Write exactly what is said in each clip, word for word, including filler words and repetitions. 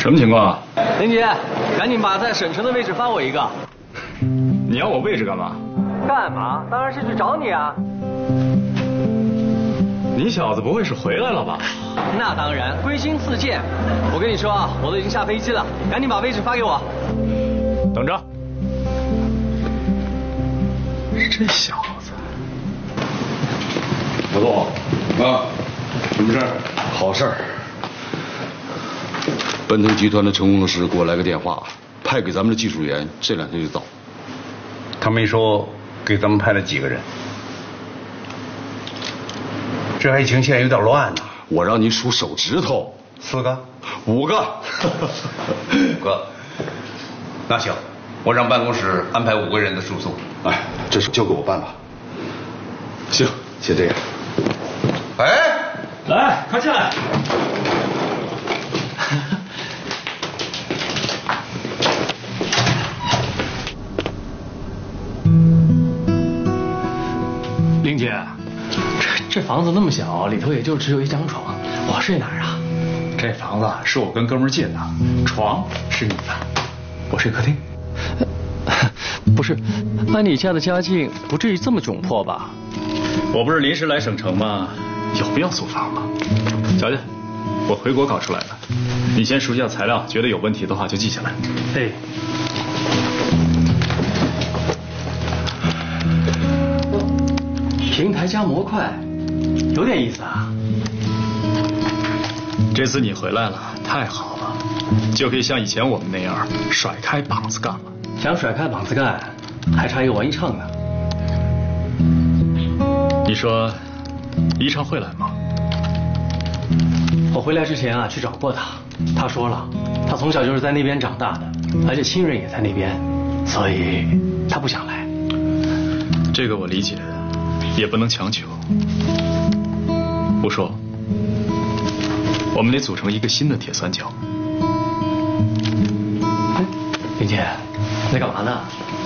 什么情况啊？ 林杰，赶紧把在省城的位置发我一个。 你要我位置干嘛？ 干嘛？当然是去找你啊。 你小子不会是回来了吧？ 那当然，归心似箭。我跟你说啊，我都已经下飞机了，赶紧把位置发给我。 等着。这小子。 老总，啊，什么事儿？ 好事儿。奔腾集团的陈工程师给我来个电话，派给咱们的技术员这两天就到。 他没说给咱们派了几个人，这爱情线有点乱呢。 我让你数手指头。 四个， 五个， 五个。那行，我让办公室安排五个人的住宿。 哎，这事交给我办吧。行，先这样。 哎， 来，快进来。 玲姐，这这房子那么小，里头也就只有一张床，我睡哪儿啊？ 这房子是我跟哥们儿借的，床是你的，我睡客厅。 不是，按你家的家境，不至于这么窘迫吧？ 我不是临时来省城吗？有必要租房吗？瞧瞧，我回国搞出来的。你先熟悉下材料，觉得有问题的话就记下来。 哎。平台加模块，有点意思啊。 这次你回来了，太好了，就可以像以前我们那样甩开膀子干了。 想甩开膀子干，还差一个王一畅呢。 你说，一畅会来吗？ 我回来之前啊，去找过他，他说了，他从小就是在那边长大的，而且亲人也在那边，所以他不想来。 这个我理解。也不能强求。不说，我们得组成一个新的铁三角。 哎，林姐，在干嘛呢？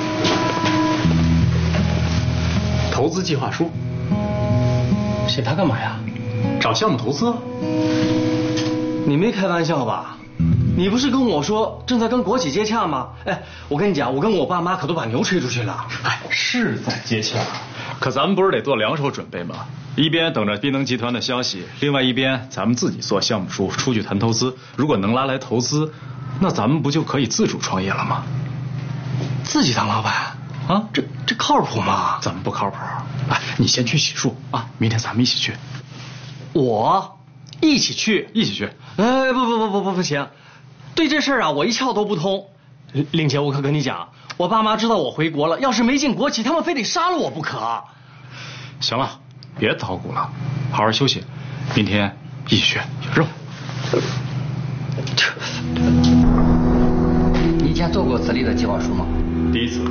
投资计划书。 写它干嘛呀？ 找项目投资。 你没开玩笑吧？你不是跟我说正在跟国企接洽吗？哎，我跟你讲，我跟我爸妈可都把牛吹出去了。 哎，是在接洽。可咱们不是得做两手准备吗？一边等着滨能集团的消息，另外一边咱们自己做项目书，出去谈投资。如果能拉来投资，那咱们不就可以自主创业了吗？ 自己当老板啊？这这靠谱吗？ 怎么不靠谱？哎，你先去洗漱啊，明天咱们一起去。 我一起去， 一起去。 哎，不不不不不不行，对这事儿啊，我一窍都不通。玲姐，我可跟你讲。我爸妈知道我回国了，要是没进国企，他们非得杀了我不可。 行了，别捣鼓了，好好休息，明天一起去，有任务。 你以前做过此类的计划书吗？ 第一次。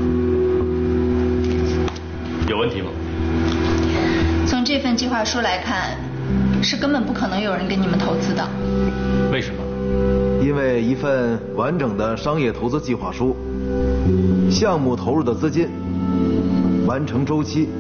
有问题吗？ 从这份计划书来看，是根本不可能有人给你们投资的。 为什么？ 因为一份完整的商业投资计划书。项目投入的资金、完成周期